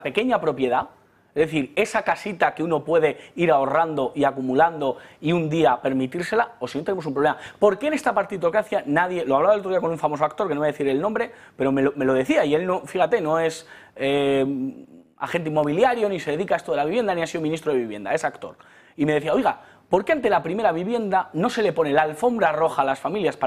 pequeña propiedad, es decir, esa casita que uno puede ir ahorrando y acumulando y un día permitírsela, o si no tenemos un problema. ¿Por qué en esta partitocracia nadie, lo hablaba el otro día con un famoso actor, que no voy a decir el nombre, pero me lo decía, y él no, fíjate, no es agente inmobiliario, ni se dedica a esto de la vivienda, ni ha sido ministro de vivienda, es actor. Y me decía, oiga, ¿por qué ante la primera vivienda no se le pone la alfombra roja a las familias para